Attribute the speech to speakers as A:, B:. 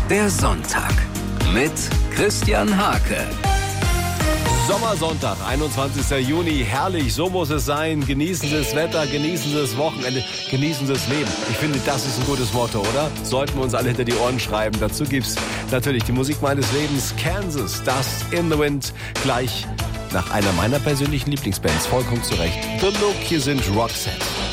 A: Der Sonntag mit Christian Hake.
B: Sommersonntag, 21. Juni, herrlich, so muss es sein. Genießen Sie das Wetter, genießen Sie das Wochenende, genießen Sie das Leben. Ich finde, das ist ein gutes Motto, oder? Sollten wir uns alle hinter die Ohren schreiben. Dazu gibt's natürlich die Musik meines Lebens, Kansas, Dust in the Wind, gleich nach einer meiner persönlichen Lieblingsbands, vollkommen zurecht. The Look, hier sind Roxette.